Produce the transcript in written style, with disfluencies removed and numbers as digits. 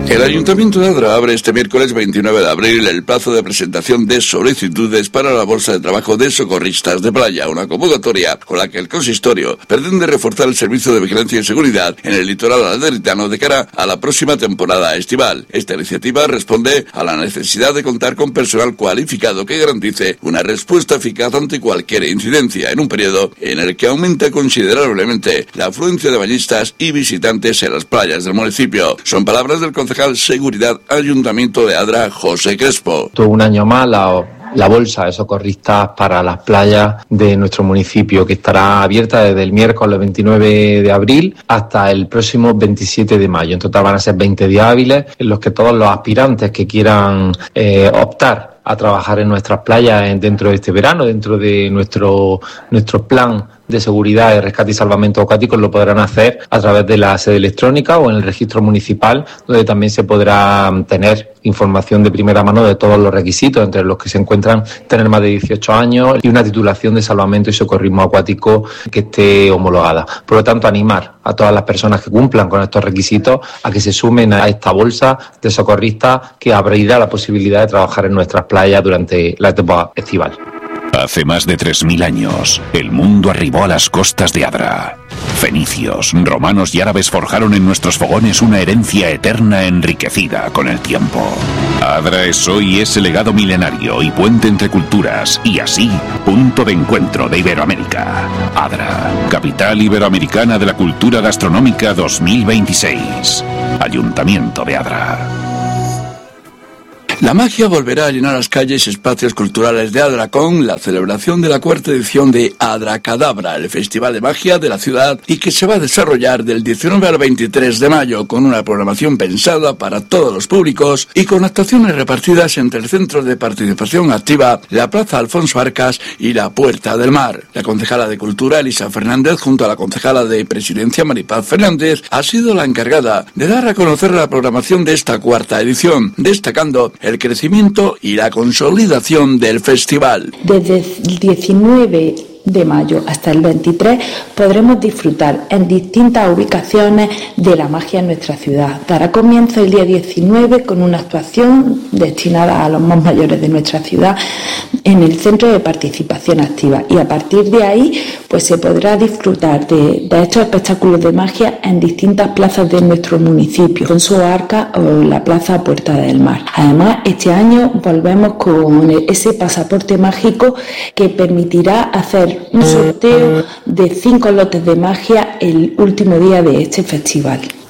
El Ayuntamiento de Adra abre este miércoles 29 de abril el plazo de presentación de solicitudes para la Bolsa de Trabajo de Socorristas de Playa, una convocatoria con la que el consistorio pretende reforzar el servicio de vigilancia y seguridad en el litoral alderitano de cara a la próxima temporada estival. Esta iniciativa responde a la necesidad de contar con personal cualificado que garantice una respuesta eficaz ante cualquier incidencia en un periodo en el que aumenta considerablemente la afluencia de bañistas y visitantes en las playas del municipio. Son palabras del concejal Seguridad Ayuntamiento de Adra, José Crespo. Todo un año más la bolsa de socorristas para las playas de nuestro municipio, que estará abierta desde el miércoles 29 de abril hasta el próximo 27 de mayo. En total van a ser 20 días hábiles en los que todos los aspirantes que quieran optar a trabajar en nuestras playas dentro de este verano, dentro de nuestro plan de seguridad, de rescate y salvamento acuáticos, lo podrán hacer a través de la sede electrónica o en el registro municipal, donde también se podrá tener información de primera mano de todos los requisitos, entre los que se encuentran tener más de 18 años y una titulación de salvamento y socorrismo acuático que esté homologada. Por lo tanto, animar a todas las personas que cumplan con estos requisitos a que se sumen a esta bolsa de socorristas que abrirá la posibilidad de trabajar en nuestras playas durante la etapa estival. Hace más de 3.000 años, el mundo arribó a las costas de Adra. Fenicios, romanos y árabes forjaron en nuestros fogones una herencia eterna enriquecida con el tiempo. Adra es hoy ese legado milenario y puente entre culturas, y así, punto de encuentro de Iberoamérica. Adra, capital iberoamericana de la cultura gastronómica 2026. Ayuntamiento de Adra. La magia volverá a llenar las calles y espacios culturales de Adra con la celebración de la 4ª edición de Adracadabra, el festival de magia de la ciudad, y que se va a desarrollar del 19 al 23 de mayo con una programación pensada para todos los públicos y con actuaciones repartidas entre el Centro de Participación Activa, la Plaza Alfonso Arcas y la Puerta del Mar. La concejala de Cultura, Elisa Fernández, junto a la concejala de Presidencia, Maripaz Fernández, ha sido la encargada de dar a conocer la programación de esta 4ª edición, destacando el crecimiento y la consolidación del festival. Desde el 19 de mayo hasta el 23 podremos disfrutar en distintas ubicaciones de la magia en nuestra ciudad. Dará comienzo el día 19 con una actuación destinada a los más mayores de nuestra ciudad en el Centro de Participación Activa, y a partir de ahí pues se podrá disfrutar de estos espectáculos de magia en distintas plazas de nuestro municipio, Alfonso Arcas o la Plaza Puerta del Mar. Además, este año volvemos con ese pasaporte mágico que permitirá hacer un sorteo de 5 lotes de magia el último día de este festival.